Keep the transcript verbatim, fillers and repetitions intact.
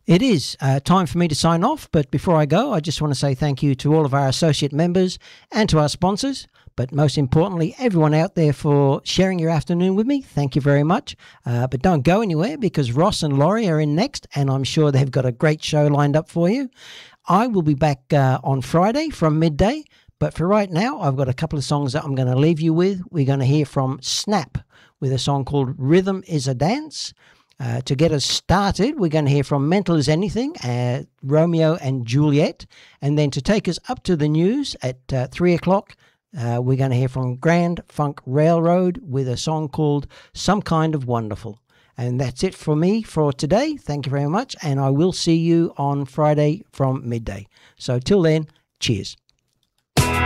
It is uh, time for me to sign off, but before I go, I just want to say thank you to all of our associate members and to our sponsors, but most importantly, everyone out there for sharing your afternoon with me. Thank you very much. Uh, but don't go anywhere because Ross and Laurie are in next, and I'm sure they've got a great show lined up for you. I will be back uh, on Friday from midday, but for right now, I've got a couple of songs that I'm going to leave you with. We're going to hear from Snap with a song called Rhythm is a Dance. Uh, to get us started, we're going to hear from Mental as Anything, uh, Romeo and Juliet. And then to take us up to the news at uh, three o'clock, uh, we're going to hear from Grand Funk Railroad with a song called Some Kind of Wonderful. And that's it for me for today. Thank you very much. And I will see you on Friday from midday. So till then, cheers.